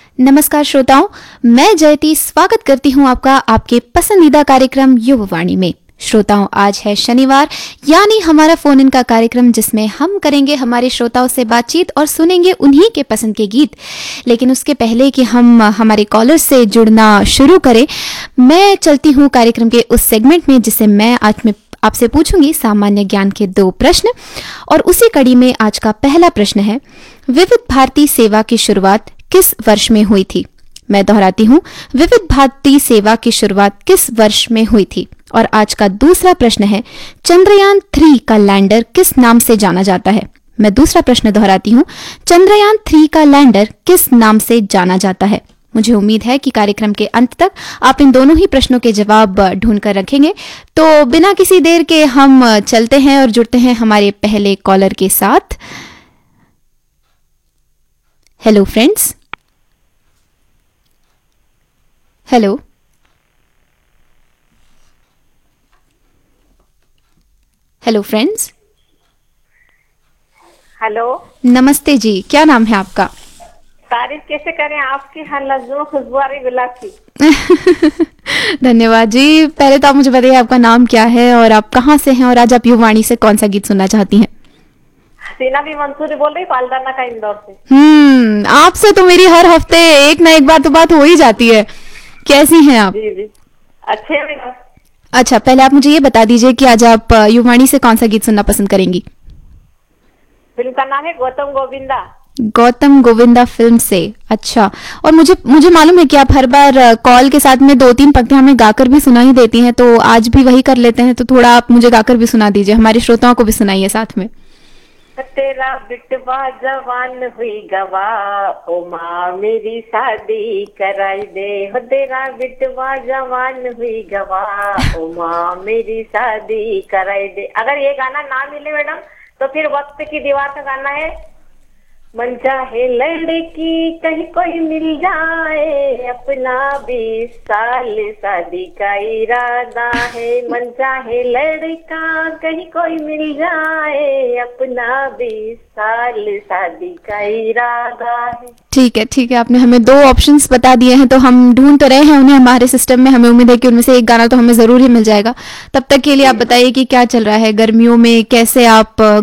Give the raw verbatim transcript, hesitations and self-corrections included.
नमस्कार श्रोताओं, मैं जयती स्वागत करती हूं आपका आपके पसंदीदा कार्यक्रम युववाणी में। श्रोताओं, आज है शनिवार, यानी हमारा फोन इन का कार्यक्रम, जिसमें हम करेंगे हमारे श्रोताओं से बातचीत और सुनेंगे उन्हीं के पसंद के गीत। लेकिन उसके पहले कि हम हमारे कॉलर से जुड़ना शुरू करें, मैं चलती हूं कार्यक्रम के उस सेगमेंट में जिसे मैं आज में आपसे पूछूंगी सामान्य ज्ञान के दो प्रश्न। और उसी कड़ी में आज का पहला प्रश्न है, विविध भारती सेवा की शुरुआत किस वर्ष में हुई थी? मैं दोहराती हूं, विविध भारती सेवा की शुरुआत किस वर्ष में हुई थी? और आज का दूसरा प्रश्न है, चंद्रयान थ्री का लैंडर किस नाम से जाना जाता है? मैं दूसरा प्रश्न दोहराती हूं, चंद्रयान थ्री का लैंडर किस नाम से जाना जाता है? मुझे उम्मीद है कि कार्यक्रम के अंत तक आप इन दोनों ही प्रश्नों के जवाब ढूंढ कर रखेंगे। तो बिना किसी देर के हम चलते हैं और जुड़ते हैं हमारे पहले कॉलर के साथ। Hello friends. Hello hello friends. Hello, नमस्ते जी, क्या नाम है आपका? तारीफ कैसे करें आपकी हल्लाजो खुशबुआरी गुलाब की। धन्यवाद जी। पहले तो आप मुझे बताइए आपका नाम क्या है और आप कहाँ से हैं और आज आप युववाणी से कौन सा गीत सुनना चाहती हैं? हसीना भी मंसूरी बोल रही, पालदाना का इंदौर से। हम्म आपसे तो मेरी हर हफ्ते एक ना एक बात तो बात हो ही जाती है। कैसी हैं आप? जी जी, अच्छे हैं मैडम। अच्छा, पहले आप मुझे ये बता दीजिए कि आज आप युववाणी से कौन सा गीत सुनना पसंद करेंगी? फिल्म का नाम है गौतम गोविंदा। गौतम गोविंदा फिल्म से। अच्छा, और मुझे मुझे मालूम है कि आप हर बार कॉल के साथ में दो तीन पंक्तियां हमें गाकर भी सुना ही देती हैं, तो आज भी वही कर लेते हैं। तो थोड़ा आप मुझे गाकर भी सुना दीजिए, हमारे श्रोताओं को भी सुनाइए साथ में। तेरा बिटवा जवान हुई गवा, ओ माँ मेरी शादी कराई दे। हो तेरा बिटवा जवान हुई गवा, ओ माँ मेरी शादी कराई दे। अगर ये गाना ना मिले मैडम तो फिर वक्त की दीवार का गाना है, मन चाहे लड़की कहीं कोई मिल जाए, अपना बीस साल शादी का इरादा है। मन चाहे लड़का कहीं कोई मिल जाए, अपना बीस साल शादी का इरादा है। ठीक है ठीक है, आपने हमें दो ऑप्शंस बता दिए हैं, तो हम ढूंढ तो रहे हैं उन्हें हमारे सिस्टम में। हमें उम्मीद है कि उनमें से एक गाना तो हमें जरूर ही मिल जाएगा। तब तक के लिए आप बताइए कि क्या चल रहा है गर्मियों में, कैसे आप